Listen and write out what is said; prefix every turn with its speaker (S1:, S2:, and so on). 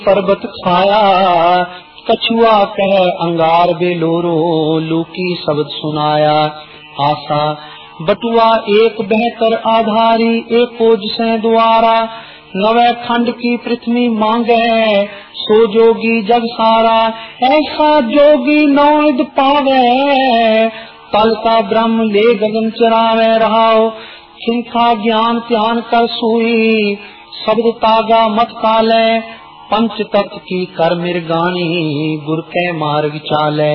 S1: पर्वत खाया कछुआ कह अंगार बेलोरो लूकी शब्द सुनाया। आशा बटुआ एक बेहतर आधारी एक ओज से द्वारा नवे खंड की पृथ्वी मांगे सो जोगी जग सारा। ऐसा जोगी नौद पावे तल का ब्रह्म ले गगन चरावे रहाओ। खिंखा ज्ञान ध्यान कर सुई शब्द तागा मत काले। पंच तत्व की कर मिर्गानी गुर के मार्ग चाले।